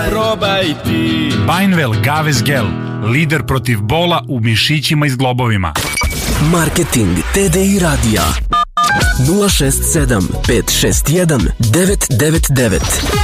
Probaj ti. Bainvel Gaves Gel, lider protiv bola u mišićima i zglobovima. Marketing TDI radija 067 561 999.